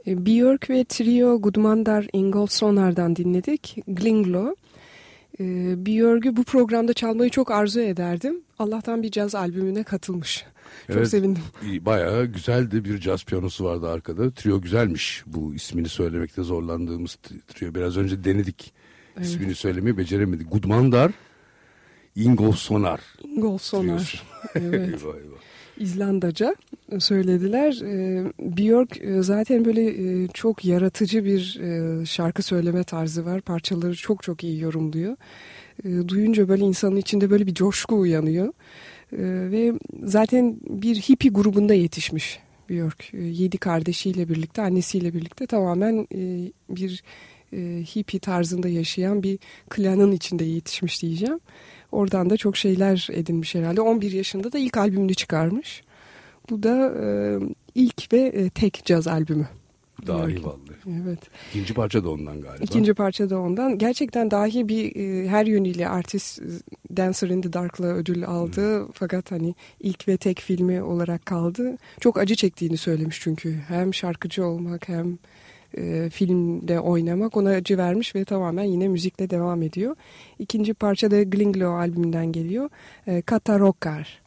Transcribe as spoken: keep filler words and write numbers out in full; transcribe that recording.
Björk ve Trio Gudmundar Ingoldsonar'dan dinledik. Glinglo. Björk'ü bu programda çalmayı çok arzu ederdim. Allah'tan bir caz albümüne katılmış. Çok evet, sevindim. Bayağı güzeldi, bir caz piyanosu vardı arkada. Trio güzelmiş, bu ismini söylemekte zorlandığımız trio. Biraz önce denedik, evet. İsmini söylemeyi beceremedik. Gudmundar Ingolsonar. Ingolsonar. Evet. eyvah, eyvah. İzlandaca söylediler. Björk zaten böyle çok yaratıcı bir şarkı söyleme tarzı var. Parçaları çok çok iyi yorumluyor. Duyunca böyle insanın içinde böyle bir coşku uyanıyor. Ve zaten bir hippie grubunda yetişmiş Björk. Yedi kardeşiyle birlikte, annesiyle birlikte tamamen bir hippie tarzında yaşayan bir klanın içinde yetişmiş diyeceğim. Oradan da çok şeyler edinmiş herhalde. on bir yaşında da ilk albümünü çıkarmış. Bu da e, ilk ve e, tek caz albümü. Dahi vallahi. Evet. İkinci parça da ondan galiba. İkinci parça da ondan. Gerçekten dahi bir e, her yönüyle artist Dancer in the Dark'la ödül aldı. Hmm. Fakat hani ilk ve tek filmi olarak kaldı. Çok acı çektiğini söylemiş çünkü. Hem şarkıcı olmak hem e, filmde oynamak ona acı vermiş ve tamamen yine müzikle devam ediyor. İkinci parça da Glinglo albümünden geliyor. E, Katarokar.